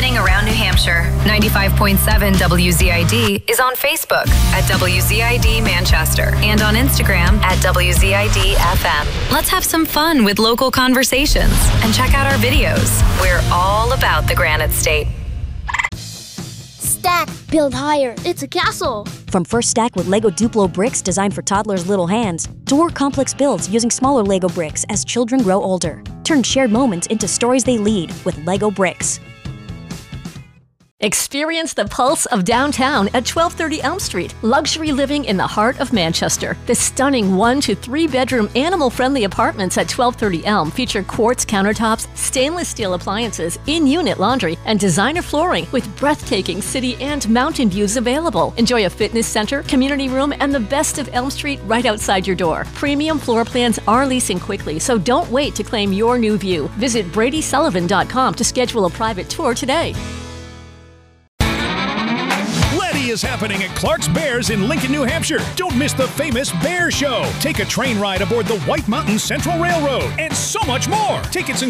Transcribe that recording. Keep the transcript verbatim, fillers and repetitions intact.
happening around New Hampshire. ninety-five point seven W Z I D is on Facebook at W Z I D Manchester and on Instagram at W Z I D F M. Let's have some fun with local conversations and check out our videos. We're all about the Granite State. Stack, build higher. It's a castle. From First Stack with Lego Duplo bricks designed for toddlers' little hands, to more complex builds using smaller Lego bricks as children grow older. Turn shared moments into stories they lead with Lego bricks. Experience the pulse of downtown at twelve thirty Elm Street. Luxury living in the heart of Manchester. The stunning one to three bedroom animal-friendly apartments at twelve thirty Elm feature quartz countertops, stainless steel appliances, in-unit laundry, and designer flooring with breathtaking city and mountain views available. Enjoy a fitness center, community room, and the best of Elm Street right outside your door. Premium floor plans are leasing quickly, so don't wait to claim your new view. Visit Brady Sullivan dot com to schedule a private tour today. Is happening at Clark's Bears in Lincoln, New Hampshire. Don't miss the famous Bear Show. Take a train ride aboard the White Mountain Central Railroad and so much more. Tickets and